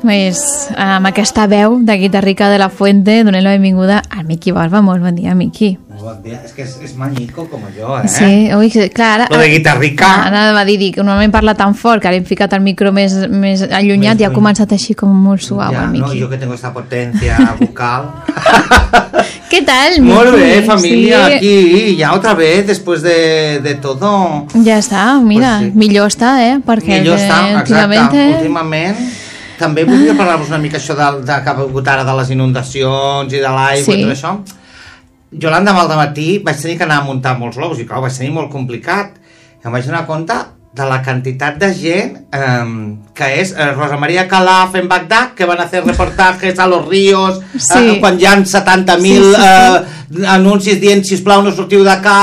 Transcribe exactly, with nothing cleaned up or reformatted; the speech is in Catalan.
pues, amb aquesta veu de Guitarrica de la Fuente, donem la benvinguda al Miqui Barba. Molt bon dia, Miqui. Molt bon dia. És que és, és manico com jo, eh? Sí, ui, clar, ara... Lo de Guitarrica. Ara va dir, que normalment parla tan fort que ara hem ficat el micro més, més allunyat més i ha començat així com molt suau, ja, el Miqui. No, yo que tengo esta potencia vocal. ¿Qué tal, Miqui? Molt bé, familia, sí. Aquí, ya otra vez, después de, de todo. Ja està, mira, pues sí. Millor està, eh? Perquè millor està, últimament... exacte, últimament... També volia parlar-vos una mica això de, de que ha hagut ara de les inundacions i de l'aigua sí. I tot això. Jo l'endemà al matí vaig tenir que anar a muntar molts globus i clar, vaig tenir molt complicat. I em vaig donar compte de la quantitat de gent eh, que és eh, Rosa María Calaf en Bagdad, que van a hacer reportajes a los ríos sí. eh, quan hi ha setanta mil sí, sí, sí. eh, anuncis dient sisplau no sortiu de casa